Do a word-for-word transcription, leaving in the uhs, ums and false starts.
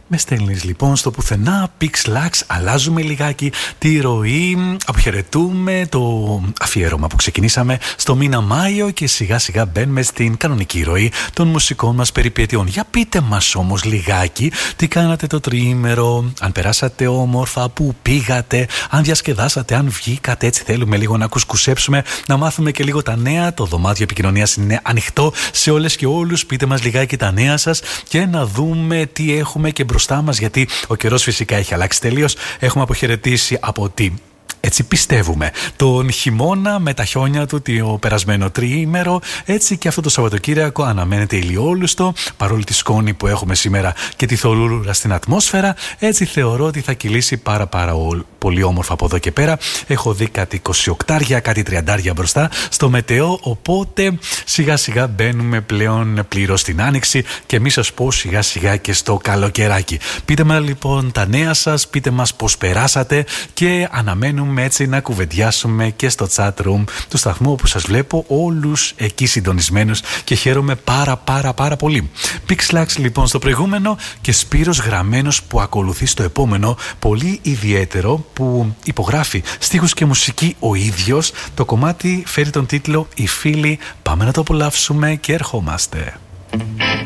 Με στέλνεις λοιπόν στο πουθενά, Pixlax, αλλάζουμε λιγάκι τη ροή, αποχαιρετούμε το αφιέρωμα που ξεκινήσαμε στο μήνα Μάιο και σιγά σιγά μπαίνουμε στην κανονική ροή των μουσικών μας περιπέτειων. Για πείτε μας όμως λιγάκι τι κάνατε το τριήμερο, αν περάσατε όμορφα, που πήγατε, αν διασκεδάσατε, αν βγήκατε. Έτσι θέλουμε λίγο να κουσκουσέψουμε, να μάθουμε και λίγο τα νέα. Το δωμάτιο επικοινωνίας είναι ανοιχτό σε όλες και όλους. Πείτε μας λιγάκι τα νέα σας και να δούμε τι έχουμε και μπροστά μας, γιατί ο καιρός φυσικά έχει αλλάξει τελείως. Έχουμε αποχαιρετήσει από τι. Έτσι πιστεύουμε τον χειμώνα με τα χιόνια του το περασμένο τριήμερο. Έτσι και αυτό το Σαββατοκύριακο αναμένεται ηλιόλουστο, παρόλη τη σκόνη που έχουμε σήμερα και τη θολούρα στην ατμόσφαιρα. Έτσι θεωρώ ότι θα κυλήσει πάρα πάρα πολύ όμορφα από εδώ και πέρα. Έχω δει κάτι εικοσιοκτάρια, κάτι τριαντάρια μπροστά στο μετεό, οπότε σιγά σιγά μπαίνουμε πλέον πλήρως στην άνοιξη και μη σας πω σιγά σιγά και στο καλοκαιράκι. Πείτε μας λοιπόν τα νέα σας, πείτε μας πώς περάσατε και αναμένουμε έτσι να κουβεντιάσουμε και στο chat room του σταθμού, όπου σας βλέπω όλους εκεί συντονισμένους και χαίρομαι πάρα πάρα πάρα πολύ. Pixlax λοιπόν στο προηγούμενο και Σπύρος Γραμμένος που ακολουθεί στο επόμενο, πολύ ιδιαίτερο, που υπογράφει στίχους και μουσική ο ίδιος. Το κομμάτι φέρει τον τίτλο «Οι φίλοι». Πάμε να το απολαύσουμε και ερχόμαστε.